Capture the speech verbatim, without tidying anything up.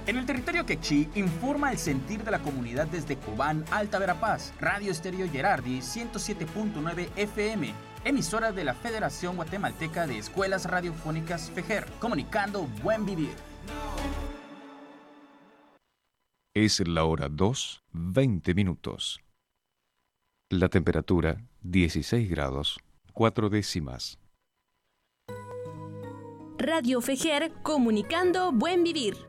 En el territorio quechí, informa el sentir de la comunidad desde Cobán, Alta Verapaz. Radio Estéreo Gerardi, ciento siete punto nueve F M. Emisora de la Federación Guatemalteca de Escuelas Radiofónicas FEGER. Comunicando buen vivir. Es la hora dos, veinte minutos. La temperatura, dieciséis grados, cuatro décimas. Radio FEGER, comunicando buen vivir.